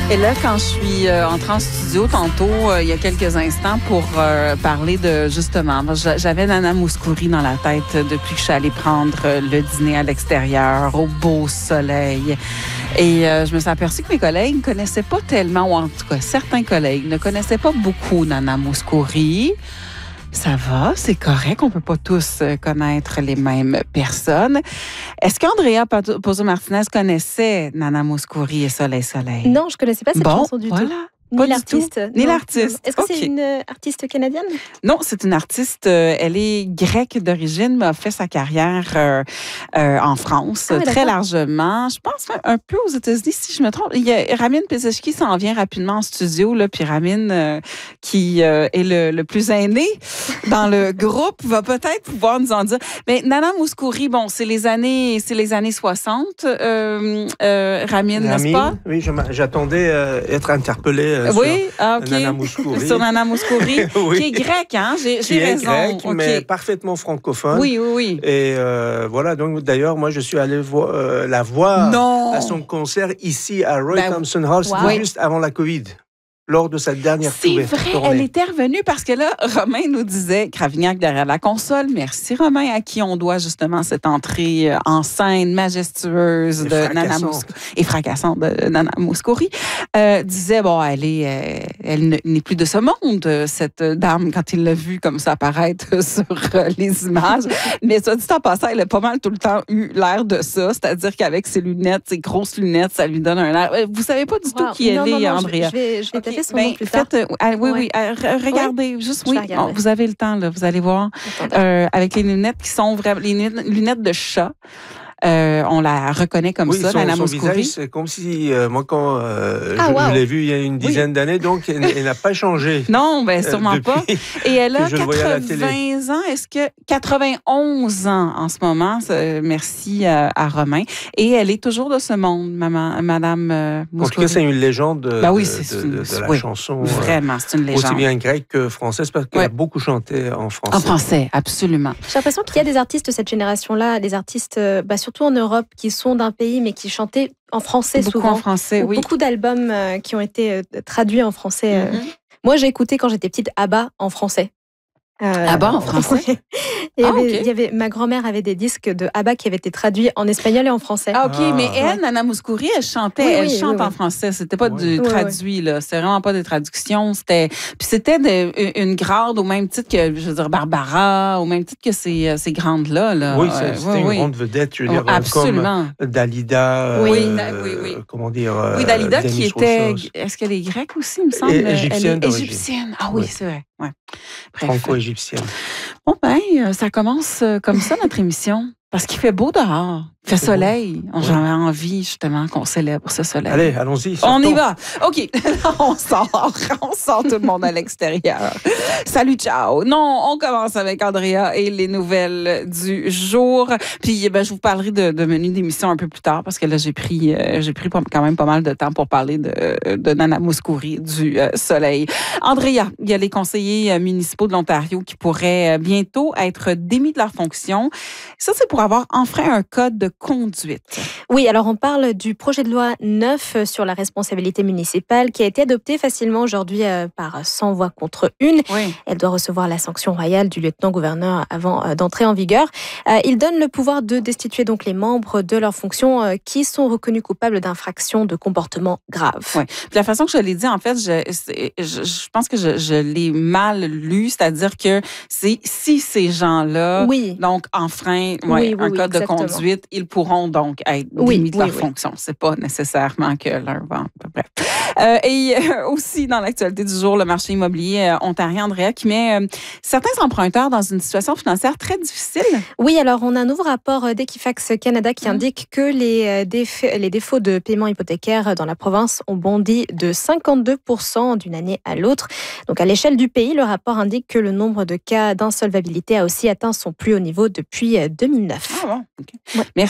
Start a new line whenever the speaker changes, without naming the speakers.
Et là, quand je suis entrée en studio tantôt, il y a quelques instants, pour parler de, justement, j'avais Nana Mouskouri dans la tête depuis que je suis allée prendre le dîner à l'extérieur, au beau soleil. Et je me suis aperçue que mes collègues ne connaissaient pas tellement, ou en tout cas, certains collègues ne connaissaient pas beaucoup Nana Mouskouri. Ça va, c'est correct. On ne peut pas tous connaître les mêmes personnes. Est-ce qu'Andrea Pozzo-Martinez connaissait Nana Mouskouri et Soleil Soleil?
Non, je ne connaissais pas cette chanson du tout.
Pas
ni l'artiste.
Ni l'artiste.
Est-ce que c'est une artiste canadienne?
Non, c'est une artiste. Elle est grecque d'origine, mais a fait sa carrière en France très largement. Je pense un peu aux États-Unis, si je me trompe. Il y a Ramin Peseshki s'en vient rapidement en studio, là, puis Ramin, qui est le plus aîné dans le groupe, va peut-être pouvoir nous en dire. Mais Nana Mouskouri, bon, c'est les années 60. Ramin, n'est-ce pas?
Oui, j'attendais être interpellé. Nana Mouskouri.
Sur Nana Mouskouri,
oui.
Qui est grecque, hein? J'ai raison.
Grec, mais parfaitement francophone.
Oui.
Et voilà, donc d'ailleurs, moi, je suis allé la voir à son concert ici à Roy Thompson Hall, juste avant la COVID. Lors de sa dernière tournée.
C'est vrai, elle était revenue parce que là, Romain nous disait, Gravignac derrière la console, merci Romain, à qui on doit justement cette entrée en scène majestueuse de Nana Mouskouri et fracassante de Nana Mouskouri, disait, bon, elle n'est plus de ce monde, cette dame, quand il l'a vue comme ça apparaître sur les images. Mais ça dit en passant, elle a pas mal tout le temps eu l'air de ça, c'est-à-dire qu'avec ses lunettes, ses grosses lunettes, ça lui donne un air. Vous savez pas du tout qui elle est, Andrea.
Je vais taper son nom plus tard.
Regardez, vous avez le temps, là, vous allez voir, avec les lunettes qui sont vraiment les lunettes de chat. On la reconnaît comme ça, Nana Mouskouri.
C'est comme si, moi, quand je l'ai vue il y a une dizaine d'années, donc elle n'a pas changé.
Non, sûrement pas. Et elle a 80 ans, est-ce que 91 ans en ce moment, merci à Romain. Et elle est toujours de ce monde, Madame Mouskouri.
En tout cas, c'est une légende de la chanson.
Vraiment, c'est une légende.
Aussi bien grecque que française, parce qu'elle a beaucoup chanté en français.
En français, absolument.
J'ai l'impression qu'il y a des artistes de cette génération-là, des artistes, surtout en Europe, qui sont d'un pays, mais qui chantaient en français
beaucoup
souvent.
En français, oui.
Beaucoup d'albums qui ont été traduits en français. Moi, j'ai écouté quand j'étais petite ABBA en français.
ABBA en français?
Ma grand-mère avait des disques de ABBA qui avaient été traduits en espagnol et en français.
Mais elle, Nana Mouskouri, elle chantait, elle chante en français. C'était pas du traduit, là. C'était vraiment pas des traductions. C'était une grande au même titre que, je veux dire, Barbara, au même titre que ces grandes-là. Là.
Oui, c'était une grande vedette, je veux dire,
absolument.
Comme Dalida. Comment dire?
Oui, Dalida qui était. Est-ce qu'elle est grecque aussi, il me semble?
Égyptienne.
Elle est égyptienne. Ah oui, c'est vrai. Ouais.
Franco-égyptienne.
Bon, ça commence comme ça, notre émission. Parce qu'il fait beau dehors. Il fait soleil. J'avais envie, justement, qu'on célèbre ce soleil.
Allez, allons-y.
On y va. OK. On sort tout le monde à l'extérieur. Salut, ciao. Non, on commence avec Andrea et les nouvelles du jour. Puis, je vous parlerai de menu d'émission un peu plus tard parce que là, j'ai pris quand même pas mal de temps pour parler de Nana Mouskouri, du soleil. Andrea, il y a les conseillers municipaux de l'Ontario qui pourraient bientôt être démis de leur fonction. Ça, c'est pour avoir enfreint un code de conduite.
Oui, alors on parle du projet de loi 9 sur la responsabilité municipale qui a été adopté facilement aujourd'hui par 100 voix contre 1.
Oui.
Elle doit recevoir la sanction royale du lieutenant-gouverneur avant d'entrer en vigueur. Il donne le pouvoir de destituer donc les membres de leurs fonctions qui sont reconnus coupables d'infractions de comportement grave.
Oui. Puis la façon que je l'ai dit, en fait, je pense que je l'ai mal lu, c'est-à-dire que si ces gens-là donc enfreignent un code de conduite, ils pourront donc être démis de leur fonction. C'est pas nécessairement que leur vente. Bref. Et aussi, dans l'actualité du jour, le marché immobilier ontarien, Andrea, qui met certains emprunteurs dans une situation financière très difficile.
Oui, alors on a un nouveau rapport d'Equifax Canada qui indique que les défauts de paiement hypothécaire dans la province ont bondi de 52% d'une année à l'autre. Donc à l'échelle du pays, le rapport indique que le nombre de cas d'insolvabilité a aussi atteint son plus haut niveau depuis 2009.
Ah bon, OK.
Ouais.
Merci.